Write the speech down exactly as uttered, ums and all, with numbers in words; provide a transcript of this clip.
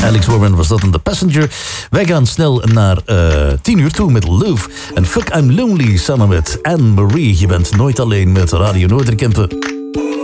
Alex Warren was dat in The Passenger. Wij gaan snel naar uh, tien uur toe met Love. En Fuck I'm Lonely samen met Anne-Marie. Je bent nooit alleen met Radio Noorderkempen.